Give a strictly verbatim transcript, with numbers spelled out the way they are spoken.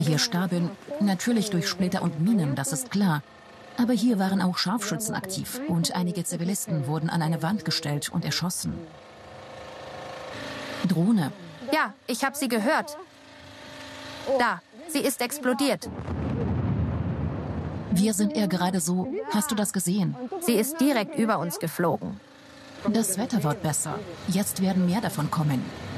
hier starben, natürlich durch Splitter und Minen, das ist klar. Aber hier waren auch Scharfschützen aktiv und einige Zivilisten wurden an eine Wand gestellt und erschossen. Drohne. Ja, ich habe sie gehört. Da, sie ist explodiert. Wir sind eher gerade so. Hast du das gesehen? Sie ist direkt über uns geflogen. Das Wetter wird besser. Jetzt werden mehr davon kommen.